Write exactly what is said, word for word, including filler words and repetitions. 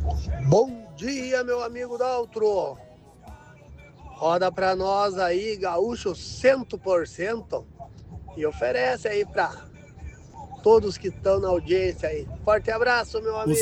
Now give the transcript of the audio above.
Bom dia, meu amigo Daltro. Roda pra nós aí, gaúcho cem por cento. E oferece aí pra todos que estão na audiência aí. Forte abraço, meu amigo.